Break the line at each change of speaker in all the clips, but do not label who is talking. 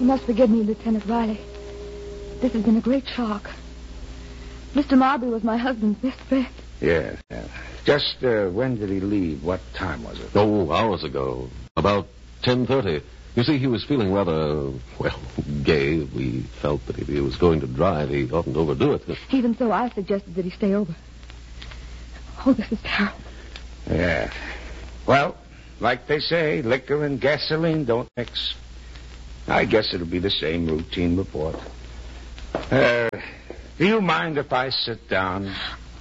You must forgive me, Lieutenant Riley. This has been a great shock. Mr. Marbury was my husband's best friend.
Yes. Just when did he leave? What time was it?
Oh, hours ago. About 10:30. You see, he was feeling rather, gay. We felt that if he was going to drive, he oughtn't overdo it.
Even so, I suggested that he stay over. Oh, this is terrible.
Yeah. Well, like they say, liquor and gasoline don't mix. I guess it'll be the same routine report. Do you mind if I sit down?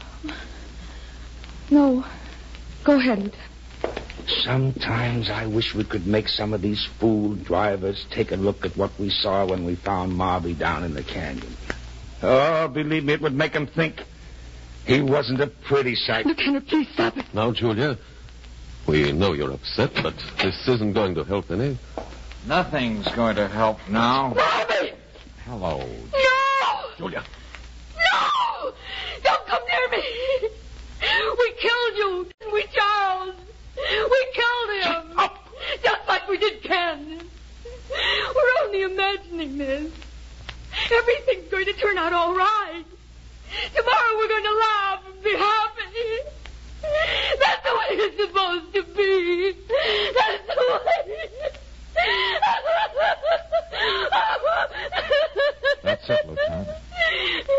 No. Go ahead, Lieutenant.
Sometimes I wish we could make some of these fool drivers take a look at what we saw when we found Marby down in the canyon. Oh, believe me, it would make them think he wasn't a pretty sight.
Lieutenant, please stop it.
Now, Julia, we know you're upset, but this isn't going to help any.
Nothing's going to help now.
Marby!
Hello.
No!
Julia.
No! Don't come near me! We killed you, didn't we, Charles? We killed him.
Shut up!
Just like we did Ken. We're only imagining this. Everything's going to turn out all right. Tomorrow we're going to laugh and be happy. That's the way it's supposed